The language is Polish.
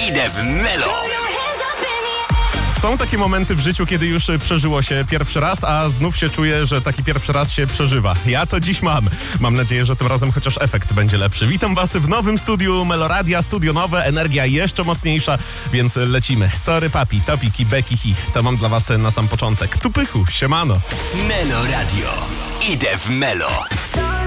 Idę w Melo. Są takie momenty w życiu, kiedy już przeżyło się pierwszy raz, a znów się czuje, że taki pierwszy raz się przeżywa. Ja to dziś mam. Mam nadzieję, że tym razem chociaż efekt będzie lepszy. Witam was w nowym studiu Meloradia, studio nowe, energia jeszcze mocniejsza, więc lecimy. Sorry papi, topiki, beki, hi. To mam dla was na sam początek. Tupychu, siemano. Melo Radio. Idę w Melo.